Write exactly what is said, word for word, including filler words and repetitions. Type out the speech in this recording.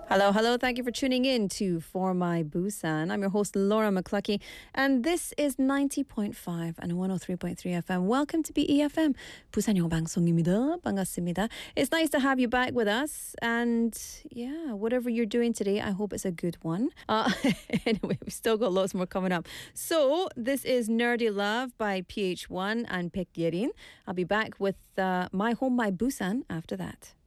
Hello, hello. Thank you for tuning in to For My Busan. I'm your host, Laura McCluckey, and this is ninety point five and one oh three point three F M. Welcome to B E F M. 부산 영어 방송입니다. 반갑습니다. It's nice to have you back with us, and yeah, whatever you're doing today, I hope it's a good one. Uh, anyway, we've still got lots more coming up. So, this is Nerdy Love by P H one and Baek Yerin. I'll be back with uh, My Home, My Busan after that.